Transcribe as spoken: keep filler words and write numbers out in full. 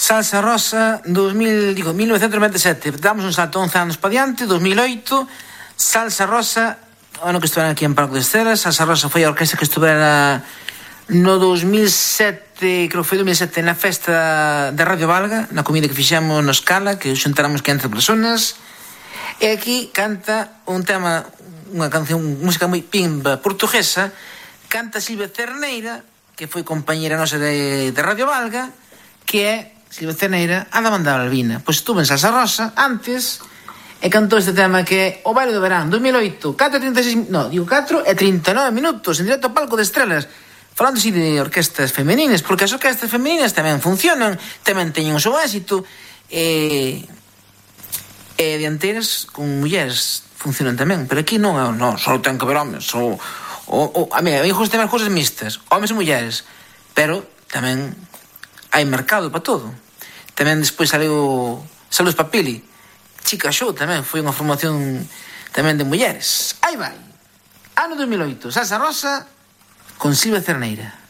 Salsa Rosa, dos mil, digo, mil novecientos noventa e sete. Damos un salto once anos para diante, dos mil oito. Salsa Rosa, ano que estuveran aquí en Parque de Esteras. Salsa Rosa foi a orquesta que estuvera no dos mil sete, creo que foi dos mil sete, na festa da Radio Valga, na comida que fixemos no Scala, que xuntáramos quince personas. E aquí canta un tema, unha canción, música moi pimba portuguesa, canta Silvia Cerneira, que foi compañera nosa de, de Radio Valga, que é Silvia Cerneira, a da banda Albina. Pois estuve en Salsa Rosa antes e cantou este tema que é O Baile do Verán, dos mil oito, catro e trinta e seis, no, digo catro e trinta e nove minutos en directo ao Palco de Estrelas, falando así de orquestas femeninas, porque as orquestas femeninas tamén funcionan, tamén teñen o seu éxito, e e dianteiras con mulleres funcionan tamén, pero aquí non, non, só ten que ver homes, só, o, o, a mí, a mí gustan as cousas mixtas, homes e mulleres, pero tamén hai mercado para todo. Tamén despois saliu Salud Papili, Chica Show tamén, foi unha formación tamén de mulleres. Aí vai, ano dos mil oito, Salsa Rosa con Silvia Cerneira.